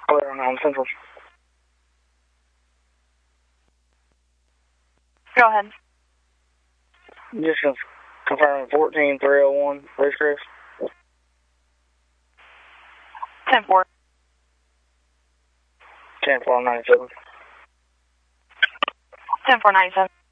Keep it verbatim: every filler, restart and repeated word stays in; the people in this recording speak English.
Clear on nine Central. Go ahead. Just confirming fourteen three oh one, Ridgecrest. ten four. ten four ninety-seven. ten four ninety-seven.